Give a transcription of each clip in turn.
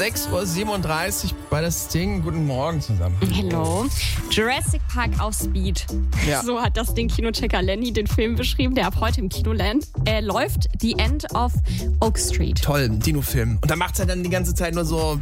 6:37 Uhr bei das Ding. Guten Morgen zusammen. Hello. Jurassic Park auf Speed. Ja. So hat das den Kinochecker Lenny den Film beschrieben, der ab heute im Kino läuft. The End of Oak Street. Toll, Dino-Film. Und da macht's ja dann die ganze Zeit nur so...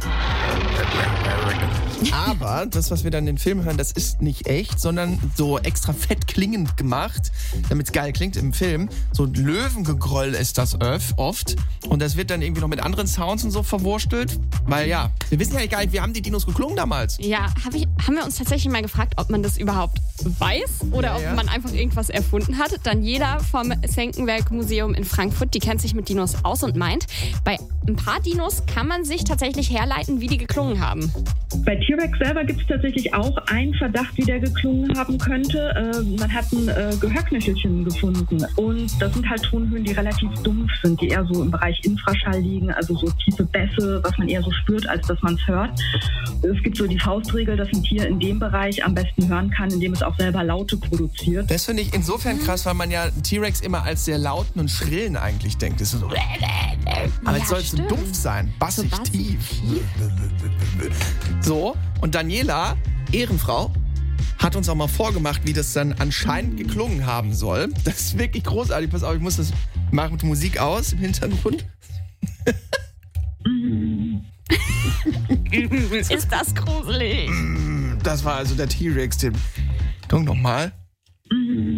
Aber das, was wir dann in den Film hören, das ist nicht echt, sondern so extra fett klingend gemacht, damit es geil klingt im Film. So Löwengegroll ist das oft. Und das wird dann irgendwie noch mit anderen Sounds und so verwurstelt. Weil ja, wir wissen ja gar nicht, wie haben die Dinos geklungen damals? Ja, haben wir uns tatsächlich mal gefragt, ob man das überhaupt weiß oder ob man einfach irgendwas erfunden hat. Daniela vom Senckenberg-Museum in Frankfurt, die kennt sich mit Dinos aus und meint, bei ein paar Dinos kann man sich tatsächlich herleiten, wie die geklungen haben. Bei T-Rex selber gibt es tatsächlich auch einen Verdacht, wie der geklungen haben könnte. Man hat ein Gehörknöchelchen gefunden und das sind halt Tonhöhen, die relativ dumpf sind, die eher so im Bereich Infraschall liegen, also so tiefe Bässe, was man eher so spürt, als dass man es hört. Es gibt so die Faustregel, dass ein Tier in dem Bereich am besten hören kann, indem es auch selber Laute produziert. Das finde ich insofern krass, weil man ja T-Rex immer als sehr lauten und schrillen eigentlich denkt. Das ist so, aber es soll so dumpf sein, bassig, So bassig tief. So, und Daniela, Ehrenfrau, hat uns auch mal vorgemacht, wie das dann anscheinend geklungen haben soll. Das ist wirklich großartig. Pass auf, ich muss das machen mit Musik aus im Hintergrund. Ist das gruselig? Das war also der T-Rex. Guck nochmal.